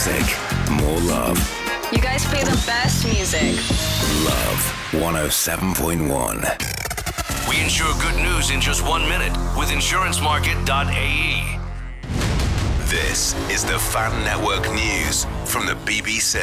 music, more love. You guys play the best music. Love 107.1. We insure good news in just 1 minute with insurancemarket.ae. This is the Fan Network News from the BBC.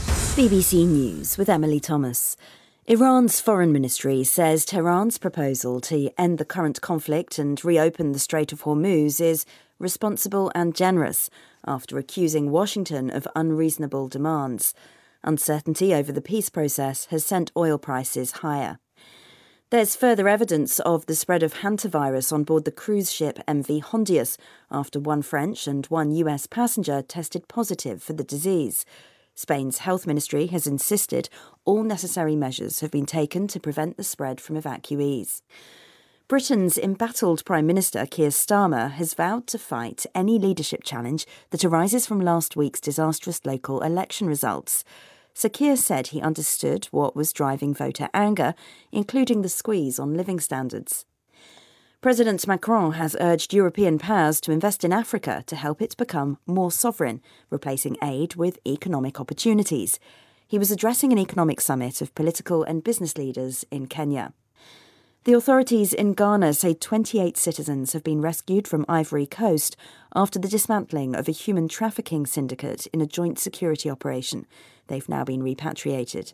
BBC News with Emily Thomas. Iran's foreign ministry says Tehran's proposal to end the current conflict and reopen the Strait of Hormuz is responsible and generous after accusing Washington of unreasonable demands. Uncertainty over the peace process has sent oil prices higher. There's further evidence of the spread of hantavirus on board the cruise ship MV Hondius after one French and one US passenger tested positive for the disease. Spain's health ministry has insisted all necessary measures have been taken to prevent the spread from evacuees. Britain's embattled Prime Minister Keir Starmer has vowed to fight any leadership challenge that arises from last week's disastrous local election results. Sir Keir said he understood what was driving voter anger, including the squeeze on living standards. President Macron has urged European powers to invest in Africa to help it become more sovereign, replacing aid with economic opportunities. He was addressing an economic summit of political and business leaders in Kenya. The authorities in Ghana say 28 citizens have been rescued from Ivory Coast after the dismantling of a human trafficking syndicate in a joint security operation. They've now been repatriated.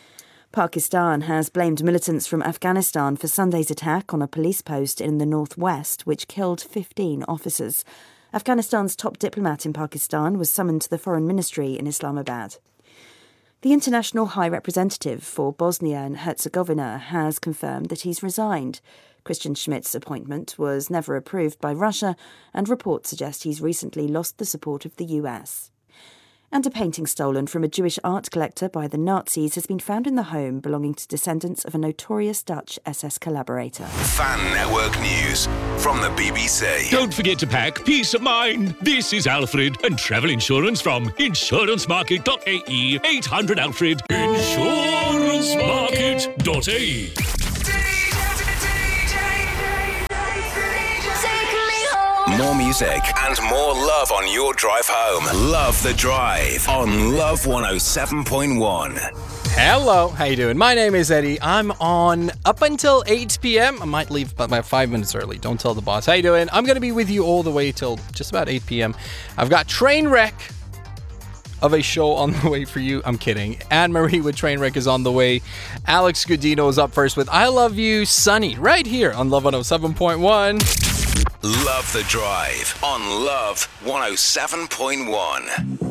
Pakistan has blamed militants from Afghanistan for Sunday's attack on a police post in the northwest, which killed 15 officers. Afghanistan's top diplomat in Pakistan was summoned to the Foreign Ministry in Islamabad. The International High Representative for Bosnia and Herzegovina has confirmed that he's resigned. Christian Schmidt's appointment was never approved by Russia, and reports suggest he's recently lost the support of the US. And a painting stolen from a Jewish art collector by the Nazis has been found in the home belonging to descendants of a notorious Dutch SS collaborator. Fan Network News from the BBC. Don't forget to pack peace of mind. This is Alfred and travel insurance from insurancemarket.ae. 800 Alfred. Insurancemarket.ae. More music and more love on your drive home. Love the Drive on Love 107.1. Hello, how you doing? My name is Eddie. I'm on up until 8 p.m. I might leave about 5 minutes early. Don't tell the boss. How you doing? I'm going to be with you all the way till just about 8 p.m. I've got Trainwreck of a show on the way for you. I'm kidding. Anne-Marie with Trainwreck is on the way. Alex Godino is up first with I Love You, Sunny, right here on Love 107.1. Love the Drive on Love 107.1.